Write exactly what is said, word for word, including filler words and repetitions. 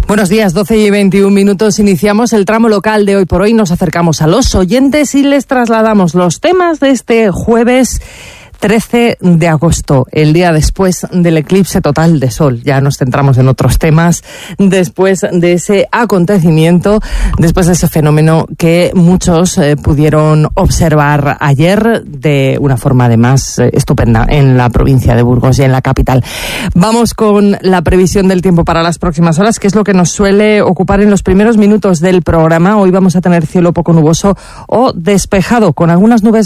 Buenos días, doce y veintiún minutos. Iniciamos el tramo local de Hoy por Hoy. Nos acercamos a los oyentes y les trasladamos los temas de este jueves trece de agosto, el día después del eclipse total de sol. Ya nos centramos en otros temas después de ese acontecimiento, después de ese fenómeno que muchos eh, pudieron observar ayer de una forma además eh, estupenda en la provincia de Burgos y en la capital. Vamos con la previsión del tiempo para las próximas horas, que es lo que nos suele ocupar en los primeros minutos del programa. Hoy vamos a tener cielo poco nuboso o despejado, con algunas nubes